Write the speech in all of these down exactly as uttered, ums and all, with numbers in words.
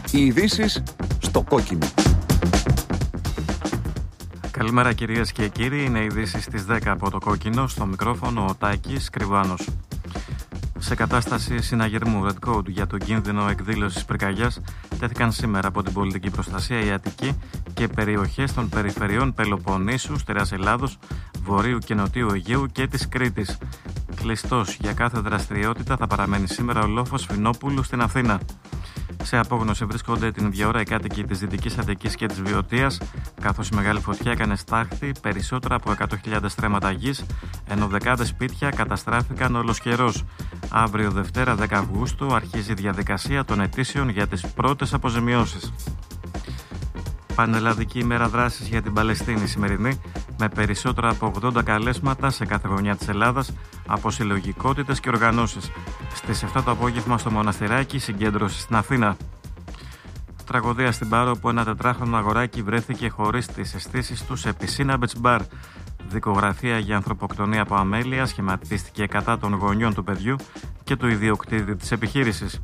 Οι ειδήσεις στο κόκκινο. Καλημέρα κυρίες και κύριοι, είναι οι ειδήσεις στις δέκα από το κόκκινο, στο μικρόφωνο ο Τάκης Κρυβάνος. Σε κατάσταση συναγερμού Red Code για τον κίνδυνο εκδήλωσης πυρκαγιάς τέθηκαν σήμερα από την πολιτική προστασία η Αττική και περιοχές των περιφερειών Πελοποννήσου, Στερεάς Ελλάδος, Βορείου και Νοτιού Αιγαίου και της Κρήτης. Κλειστός για κάθε δραστηριότητα θα παραμένει σήμερα ο λόφος Φινόπουλου στην Αθήνα. Σε απόγνωση βρίσκονται την ίδια ώρα οι κάτοικοι της Δυτικής Αττικής και της Βιωτίας, καθώς η μεγάλη φωτιά έκανε στάχτη περισσότερα από εκατό χιλιάδες στρέμματα γης, ενώ δεκάδες σπίτια καταστράφηκαν ολοσχερώς. Αύριο Δευτέρα δέκα Αυγούστου αρχίζει η διαδικασία των αιτήσεων για τις πρώτες αποζημιώσεις. Πανελλαδική ημέρα δράσης για την Παλαιστίνη σημερινή, με περισσότερα από ογδόντα καλέσματα σε κάθε γωνιά της Ελλάδας από συλλογικότητες και οργανώσεις. Στις επτά το απόγευμα στο Μοναστηράκι, συγκέντρωση στην Αθήνα. Τραγωδία στην Πάρο, όπου ένα τετράχρονο αγοράκι βρέθηκε χωρίς τις αισθήσεις του σε πισίνα μπετς-μπαρ. Δικογραφία για ανθρωποκτονία από αμέλεια σχηματίστηκε κατά των γονιών του παιδιού και του ιδιοκτήτη της επιχείρησης.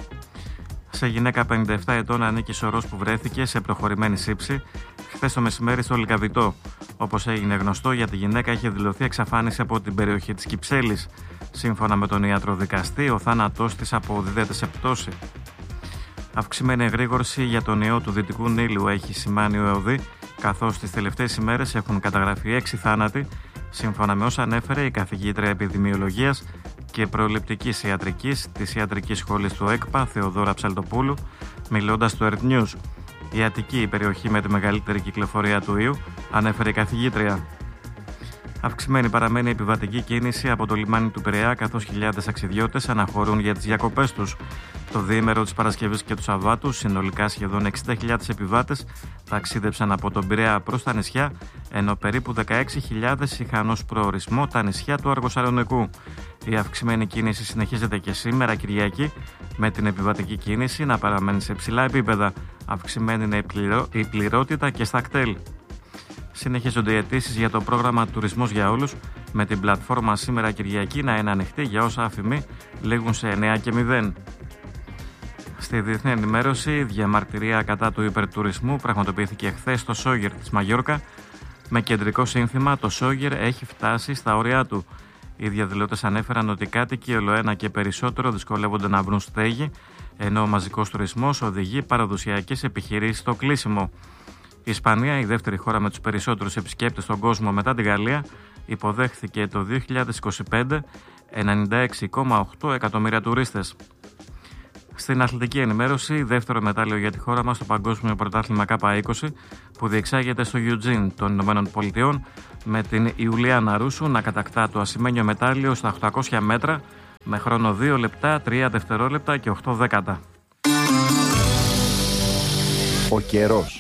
Σε γυναίκα πενήντα επτά ετών ανήκει σωρός που βρέθηκε σε προχωρημένη σύψη χθες το μεσημέρι στο Λυκαβητό. Όπως έγινε γνωστό, για τη γυναίκα είχε δηλωθεί εξαφάνιση από την περιοχή της Κυψέλης. Σύμφωνα με τον ιατροδικαστή, ο θάνατός της αποδίδεται σε πτώση. Αυξημένη εγρήγορση για τον ιό του Δυτικού Νείλου έχει σημάνει ο ΕΟΔΗ, καθώς τις τελευταίες ημέρες έχουν καταγραφεί έξι θάνατοι, σύμφωνα με όσα ανέφερε η καθηγήτρια επιδημιολογίας και προληπτικής ιατρικής της Ιατρικής Σχολής του ΕΚΠΑ, Θεοδόρα Ψαλτοπούλου, μιλώντας στο Earth News. Η Αττική, η περιοχή με τη μεγαλύτερη κυκλοφορία του ιού, ανέφερε η καθηγήτρια. Αυξημένη παραμένει η επιβατική κίνηση από το λιμάνι του Πειραιά, καθώς χιλιάδες ταξιδιώτες αναχωρούν για τις διακοπές τους. Το διήμερο της Παρασκευής και του Σαββάτου, συνολικά σχεδόν εξήντα χιλιάδες επιβάτες ταξίδεψαν από τον Πειραιά προς τα νησιά, ενώ περίπου δεκαέξι χιλιάδες είχαν ως προορισμό τα νησιά του Αργοσαλονικού. Η αυξημένη κίνηση συνεχίζεται και σήμερα Κυριακή, με την επιβατική κίνηση να παραμένει σε ψηλά επίπεδα. Αυξημένη είναι η, πληρό, η πληρότητα και στα κτέλ. Συνεχίζονται οι αιτήσεις για το πρόγραμμα Τουρισμός για Όλους, με την πλατφόρμα σήμερα Κυριακή να είναι ανοιχτή για όσα αφημί λήγουν σε εννιά και μηδέν. Στη διεθνή ενημέρωση, διαμαρτυρία κατά του υπερτουρισμού πραγματοποιήθηκε χθες στο Σόγερ της Μαγιόρκα, με κεντρικό σύνθημα «Το Σόγερ έχει φτάσει στα όρια του». Οι διαδηλώτες ανέφεραν ότι οι κάτοικοι ολοένα και περισσότερο δυσκολεύονται να βρουν στέγη, ενώ ο μαζικός τουρισμός οδηγεί παραδοσιακές επιχειρήσεις στο κλείσιμο. Η Ισπανία, η δεύτερη χώρα με τους περισσότερους επισκέπτες στον κόσμο μετά τη Γαλλία, υποδέχθηκε το δύο χιλιάδες είκοσι πέντε ενενήντα έξι κόμμα οκτώ εκατομμύρια τουρίστες. Στην αθλητική ενημέρωση, δεύτερο μετάλλιο για τη χώρα μας στο Παγκόσμιο Πρωτάθλημα Κάπα είκοσι, που διεξάγεται στο Eugene των Ηνωμένων Πολιτειών, με την Ιουλιάνα Ρούσου να κατακτά το ασημένιο μετάλλιο στα οκτακόσια μέτρα με χρόνο δύο λεπτά, τρία δευτερόλεπτα και οκτώ δέκατα. Ο καιρός.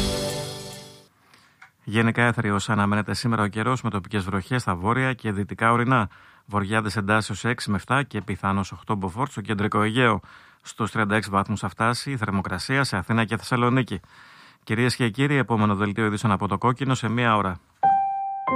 Γενικά έθριος αναμένεται σήμερα ο καιρός, με τοπικές βροχές στα βόρεια και δυτικά ορεινά. Βορειάδες εντάσσεως έξι με επτά και πιθανώς οκτώ μποφόρ στο κεντρικό Αιγαίο. Στους τριάντα έξι βαθμούς θα φτάσει η θερμοκρασία σε Αθήνα και Θεσσαλονίκη. Κυρίες και κύριοι, επόμενο δελτίο ειδήσεων από το κόκκινο σε μία ώρα.